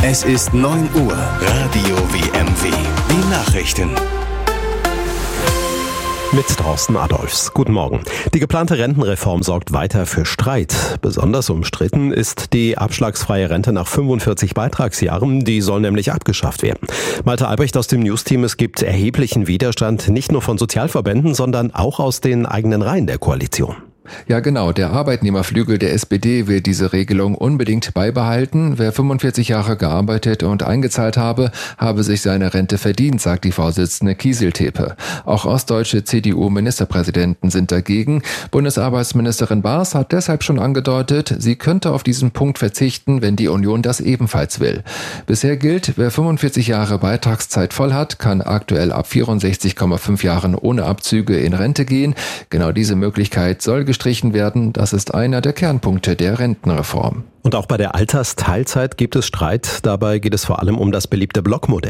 Es ist 9 Uhr. Radio WMW. Die Nachrichten. Mit Thorsten Adolfs. Guten Morgen. Die geplante Rentenreform sorgt weiter für Streit. Besonders umstritten ist die abschlagsfreie Rente nach 45 Beitragsjahren. Die soll nämlich abgeschafft werden. Malte Albrecht aus dem News-Team. Es gibt erheblichen Widerstand, nicht nur von Sozialverbänden, sondern auch aus den eigenen Reihen der Koalition. Ja genau, der Arbeitnehmerflügel der SPD will diese Regelung unbedingt beibehalten. Wer 45 Jahre gearbeitet und eingezahlt habe sich seine Rente verdient, sagt die Vorsitzende Kieseltepe. Auch ostdeutsche CDU-Ministerpräsidenten sind dagegen. Bundesarbeitsministerin Baas hat deshalb schon angedeutet, sie könnte auf diesen Punkt verzichten, wenn die Union das ebenfalls will. Bisher gilt, wer 45 Jahre Beitragszeit voll hat, kann aktuell ab 64,5 Jahren ohne Abzüge in Rente gehen. Genau diese Möglichkeit soll gestrichen werden. Das ist einer der Kernpunkte der Rentenreform. Und auch bei der Altersteilzeit gibt es Streit. Dabei geht es vor allem um das beliebte Blockmodell.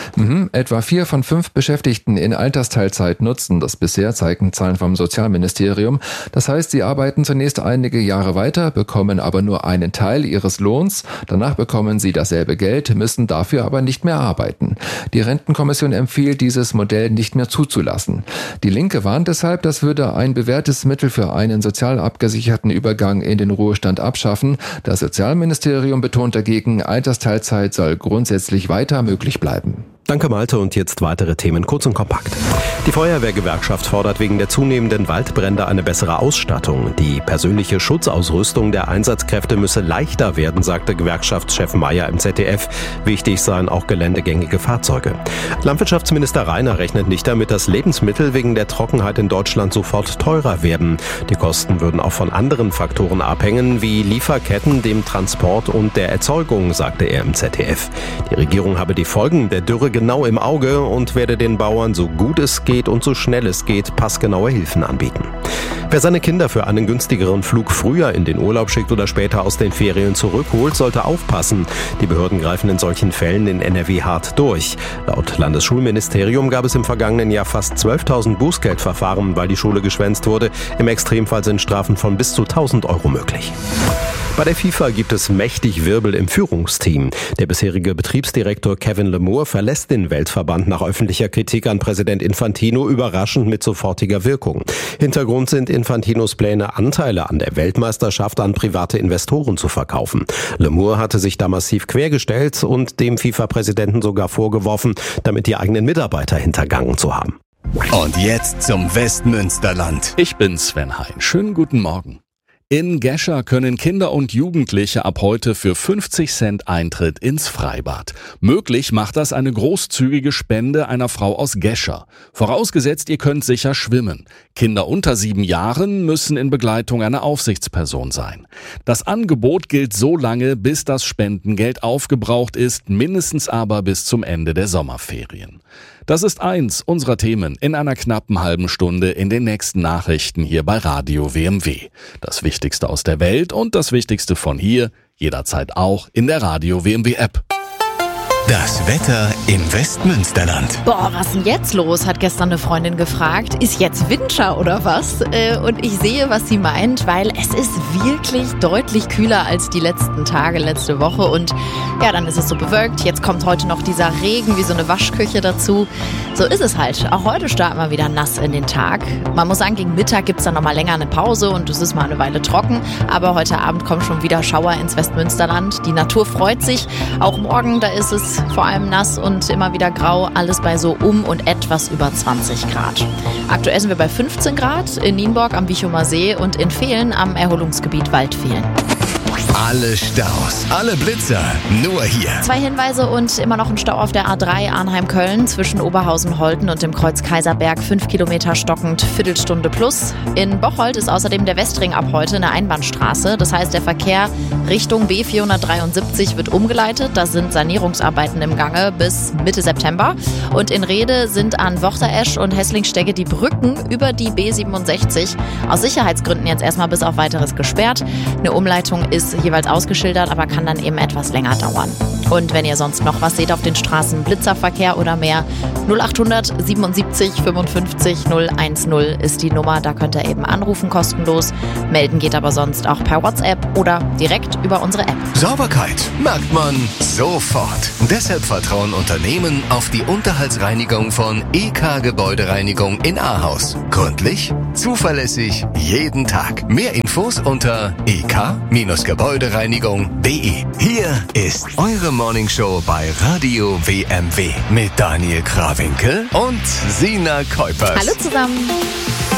Etwa 4 von 5 Beschäftigten in Altersteilzeit nutzen das bisher, zeigen Zahlen vom Sozialministerium. Das heißt, sie arbeiten zunächst einige Jahre weiter, bekommen aber nur einen Teil ihres Lohns. Danach bekommen sie dasselbe Geld, müssen dafür aber nicht mehr arbeiten. Die Rentenkommission empfiehlt, dieses Modell nicht mehr zuzulassen. Die Linke warnt deshalb, das würde ein bewährtes Mittel für einen sozial abgesicherten Übergang in den Ruhestand abschaffen. Das Sozialministerium betont dagegen, Altersteilzeit soll grundsätzlich weiter möglich bleiben. Danke Malte, und jetzt weitere Themen kurz und kompakt. Die Feuerwehrgewerkschaft fordert wegen der zunehmenden Waldbrände eine bessere Ausstattung. Die persönliche Schutzausrüstung der Einsatzkräfte müsse leichter werden, sagte Gewerkschaftschef Mayer im ZDF. Wichtig seien auch geländegängige Fahrzeuge. Landwirtschaftsminister Reiner rechnet nicht damit, dass Lebensmittel wegen der Trockenheit in Deutschland sofort teurer werden. Die Kosten würden auch von anderen Faktoren abhängen, wie Lieferketten, dem Transport und der Erzeugung, sagte er im ZDF. Die Regierung habe die Folgen der Dürre genau im Auge und werde den Bauern so gut es geht und so schnell es geht passgenaue Hilfen anbieten. Wer seine Kinder für einen günstigeren Flug früher in den Urlaub schickt oder später aus den Ferien zurückholt, sollte aufpassen. Die Behörden greifen in solchen Fällen in NRW hart durch. Laut Landesschulministerium gab es im vergangenen Jahr fast 12.000 Bußgeldverfahren, weil die Schule geschwänzt wurde. Im Extremfall sind Strafen von bis zu 1.000 € möglich. Bei der FIFA gibt es mächtig Wirbel im Führungsteam. Der bisherige Betriebsdirektor Kevin Lemure verlässt den Weltverband nach öffentlicher Kritik an Präsident Infantino überraschend mit sofortiger Wirkung. Hintergrund sind Infantinos Pläne, Anteile an der Weltmeisterschaft an private Investoren zu verkaufen. Lemure hatte sich da massiv quergestellt und dem FIFA-Präsidenten sogar vorgeworfen, damit die eigenen Mitarbeiter hintergangen zu haben. Und jetzt zum Westmünsterland. Ich bin Sven Hein. Schönen guten Morgen. In Gescher können Kinder und Jugendliche ab heute für 50 Cent Eintritt ins Freibad. Möglich macht das eine großzügige Spende einer Frau aus Gescher. Vorausgesetzt, ihr könnt sicher schwimmen. Kinder unter 7 Jahren müssen in Begleitung einer Aufsichtsperson sein. Das Angebot gilt so lange, bis das Spendengeld aufgebraucht ist, mindestens aber bis zum Ende der Sommerferien. Das ist eins unserer Themen in einer knappen halben Stunde in den nächsten Nachrichten hier bei Radio WMW. Das Wichtigste aus der Welt und das Wichtigste von hier, jederzeit auch in der Radio WMW App. Das Wetter im Westmünsterland. Boah, was denn jetzt los, hat gestern eine Freundin gefragt. Ist jetzt Winter oder was? Und ich sehe, was sie meint, weil es ist wirklich deutlich kühler als die letzten Tage, letzte Woche. Und ja, dann ist es so bewölkt. Jetzt kommt heute noch dieser Regen wie so eine Waschküche dazu. So ist es halt. Auch heute starten wir wieder nass in den Tag. Man muss sagen, gegen Mittag gibt es dann nochmal länger eine Pause und es ist mal eine Weile trocken. Aber heute Abend kommen schon wieder Schauer ins Westmünsterland. Die Natur freut sich. Auch morgen, da ist es vor allem nass und immer wieder grau, alles bei so und etwas über 20 Grad. Aktuell sind wir bei 15 Grad in Nienburg am Wichomer See und in Vehlen am Erholungsgebiet Waldvehlen. Alle Staus, alle Blitzer, nur hier. 2 Hinweise und immer noch ein Stau auf der A3 Arnheim-Köln zwischen Oberhausen-Holten und dem Kreuz Kaiserberg. 5 Kilometer stockend, Viertelstunde plus. In Bocholt ist außerdem der Westring ab heute eine Einbahnstraße. Das heißt, der Verkehr Richtung B473 wird umgeleitet. Da sind Sanierungsarbeiten im Gange bis Mitte September. Und in Rhede sind an Wochteresch und Hesslingstegge die Brücken über die B67 aus Sicherheitsgründen jetzt erstmal bis auf Weiteres gesperrt. Eine Umleitung ist jeweils ausgeschildert, aber kann dann eben etwas länger dauern. Und wenn ihr sonst noch was seht auf den Straßen, Blitzerverkehr oder mehr, 0800 77 55 010 ist die Nummer. Da könnt ihr eben anrufen, kostenlos. Melden geht aber sonst auch per WhatsApp oder direkt über unsere App. Sauberkeit merkt man sofort. Deshalb vertrauen Unternehmen auf die Unterhaltsreinigung von EK Gebäudereinigung in Ahaus. Gründlich, zuverlässig, jeden Tag. Mehr Infos unter ek-gebäudereinigung.de. Hier ist eure Morningshow bei Radio WMW mit Daniel Krawinkel und Sina Kuipers. Hallo zusammen.